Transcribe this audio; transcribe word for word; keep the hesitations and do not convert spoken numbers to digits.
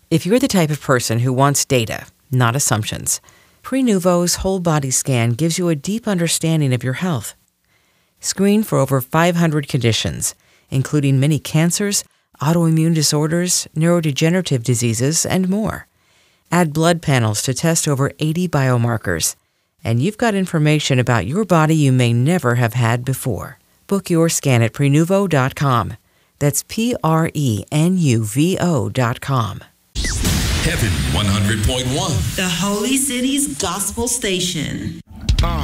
If you're the type of person who wants data, not assumptions, Prenuvo's whole body scan gives you a deep understanding of your health. Screen for over five hundred conditions, including many cancers, autoimmune disorders, neurodegenerative diseases, and more. Add blood panels to test over eighty biomarkers, and you've got information about your body you may never have had before. Book your scan at Prenuvo dot com. That's P R E N U V O dot com. Heaven one hundred point one. The Holy City's gospel station.